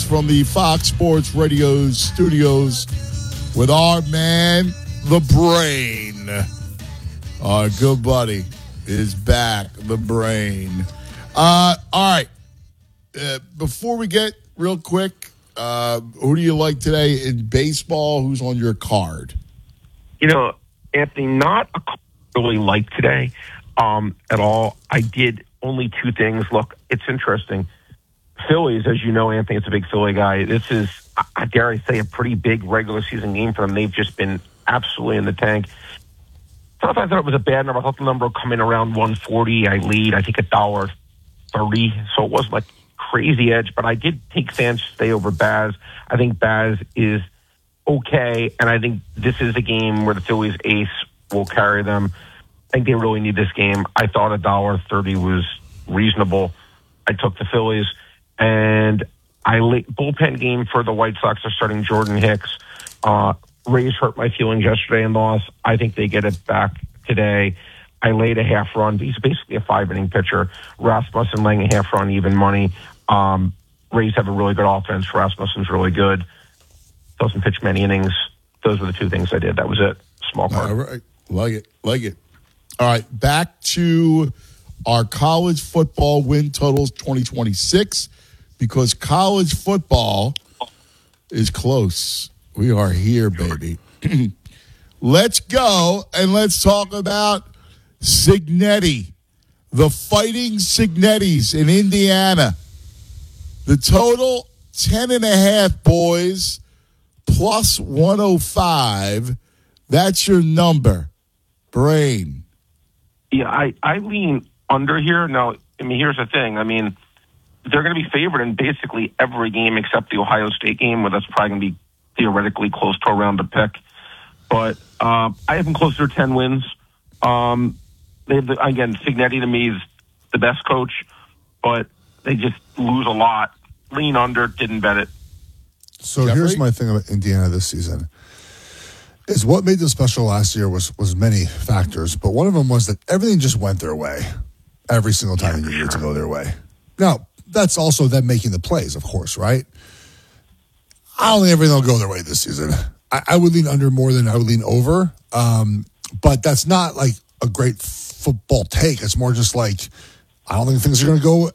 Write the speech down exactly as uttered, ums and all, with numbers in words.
from the Fox Sports Radio studios with our man, the Brain. Our good buddy is back, the Brain. Uh, all right. Uh, before we get real quick, uh, who do you like today in baseball? Who's on your card? You know, Anthony, not a card I really like today um, at all. I did only two things. Look, it's interesting. Phillies, as you know, Anthony, it's a big Philly guy. This is, I dare I say, a pretty big regular season game for them. They've just been absolutely in the tank. So I thought it was a bad number. I thought the number would come in around one forty. I lead, I think, a dollar thirty. So it wasn't like crazy edge, but I did take Sanchez over Baz. I think Baz is okay, and I think this is a game where the Phillies ace will carry them. I think they really need this game. I thought a dollar thirty was reasonable. I took the Phillies. And I late bullpen game for the White Sox are starting Jordan Hicks. Uh, Rays hurt my feelings yesterday and lost. I think they get it back today. I laid a half run. He's basically a five inning pitcher. Rasmussen laying a half run, even money. Um, Rays have a really good offense. Rasmussen's really good. Doesn't pitch many innings. Those were the two things I did. That was it. Small part. All right. Like it. Like it. All right. Back to our college football win totals twenty twenty-six. Because college football is close. We are here, baby. Let's go and let's talk about Cignetti, the Fighting Cignettis in Indiana. The total, ten and a half, boys, plus one oh five. That's your number. Brain. Yeah, I, I lean under here. Now, I mean, here's the thing. I mean, they're going to be favored in basically every game except the Ohio State game, where that's probably going to be theoretically close to around the pick. But uh, I have them closer to ten wins. Um, they have the, again, Cignetti to me is the best coach, but they just lose a lot. Lean under, didn't bet it. So Jeffrey? Here's my thing about Indiana this season. Is what made them special last year was was many factors, but one of them was that everything just went their way every single time Yeah, they needed sure. to go their way. Now, that's also them making the plays, of course, right? I don't think everything will go their way this season. I, I would lean under more than I would lean over, um, but that's not like a great football take. It's more just like I don't think things are going to go